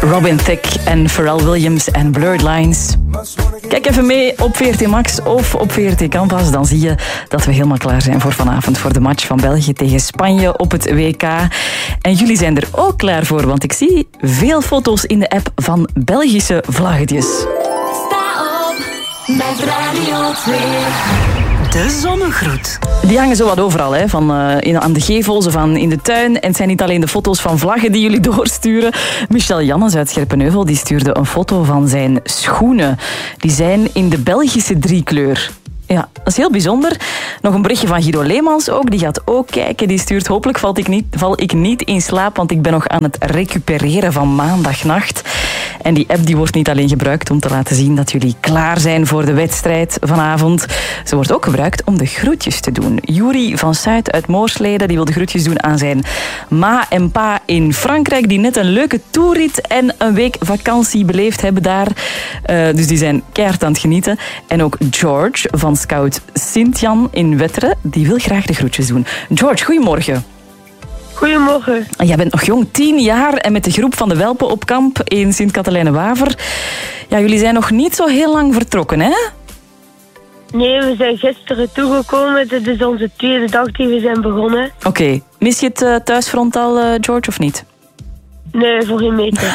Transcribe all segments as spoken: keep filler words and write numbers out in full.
Robin Thicke en Pharrell Williams en Blurred Lines. Kijk even mee op V R T Max of op V R T Canvas. Dan zie je dat we helemaal klaar zijn voor vanavond. Voor de match van België tegen Spanje op het W K. En jullie zijn er ook klaar voor. Want ik zie veel foto's in de app van Belgische vlaggetjes. Sta op met Radio twee. De zonnegroet. Die hangen zo wat overal, hè? Van, uh, in, aan de gevels of aan, in de tuin. En het zijn niet alleen de foto's van vlaggen die jullie doorsturen. Michel Jannes uit Scherpenheuvel die stuurde een foto van zijn schoenen. Die zijn in de Belgische driekleur. Ja, dat is heel bijzonder. Nog een berichtje van Guido Leemans ook. Die gaat ook kijken. Die stuurt hopelijk val ik, niet, val ik niet in slaap, want ik ben nog aan het recupereren van maandagnacht. En die app die wordt niet alleen gebruikt om te laten zien dat jullie klaar zijn voor de wedstrijd vanavond. Ze wordt ook gebruikt om de groetjes te doen. Juri van Zuid uit Moorsleden die wil de groetjes doen aan zijn ma en pa in Frankrijk, die net een leuke toerrit en een week vakantie beleefd hebben daar. Uh, dus die zijn keihard aan het genieten. En ook George van Scout Sint-Jan in Wetteren, die wil graag de groetjes doen. George, goedemorgen. Goedemorgen. Jij bent nog jong, tien jaar en met de groep van de Welpen op kamp in Sint-Katelijne-Waver. Ja, jullie zijn nog niet zo heel lang vertrokken, hè? Nee, we zijn gisteren toegekomen. Dit is onze tweede dag die we zijn begonnen. Oké. Okay. Mis je het uh, thuisfront al, uh, George, of niet? Nee, voor geen meter.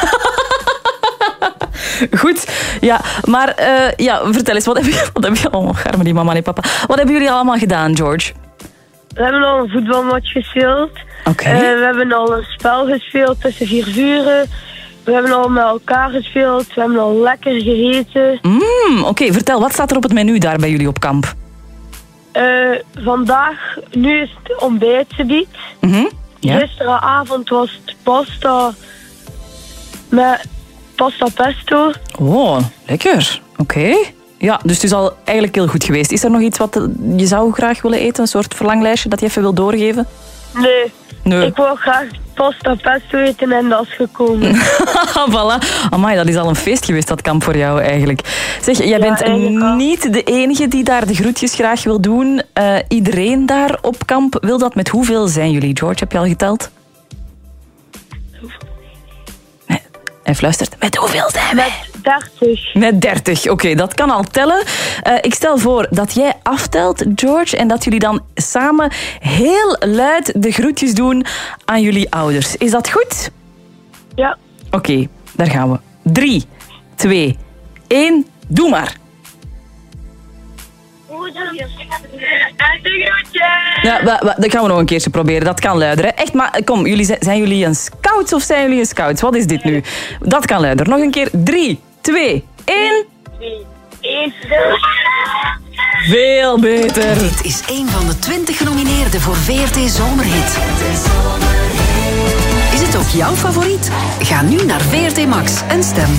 Goed, ja, maar uh, ja, vertel eens, wat heb je, wat heb je allemaal, garme die mama en papa, wat hebben jullie allemaal gedaan, George? We hebben al een voetbalmatch gespeeld. Oké. Okay. Uh, we hebben al een spel gespeeld tussen vier vuren. We hebben al met elkaar gespeeld. We hebben al lekker gegeten. Mm, Oké, okay. Vertel, wat staat er op het menu daar bij jullie op kamp? Uh, vandaag, nu is het ontbijtgebied. Mm-hmm. Ja. Gisteravond was het pasta met pasta pesto. Oh, lekker. Oké. Okay. Ja, dus het is al eigenlijk heel goed geweest. Is er nog iets wat je zou graag willen eten? Een soort verlanglijstje dat je even wil doorgeven? Nee. nee. Ik wil graag pasta pesto eten en dat is gekomen. Voilà. Amai, dat is al een feest geweest, dat kamp voor jou eigenlijk. Zeg, jij ja, bent niet de enige die daar de groetjes graag wil doen. Uh, iedereen daar op kamp wil dat. Met hoeveel zijn jullie, George? Heb je al geteld? En fluistert, met hoeveel zijn wij? Met dertig. Met dertig, oké, okay, dat kan al tellen. Uh, ik stel voor dat jij aftelt, George, en dat jullie dan samen heel luid de groetjes doen aan jullie ouders. Is dat goed? Ja. Oké, okay, daar gaan we. Drie, twee, één, doe maar. Ja, dat gaan we nog een keertje proberen. Dat kan luider. Hè? Echt, maar kom, jullie, zijn jullie een scouts of zijn jullie een scouts? Wat is dit nu? Dat kan luider. Nog een keer. Drie, twee, één. Veel beter. Dit is een van de twintig genomineerden voor V R T Zomerhit. Is het ook jouw favoriet? Ga nu naar V R T Max en stem.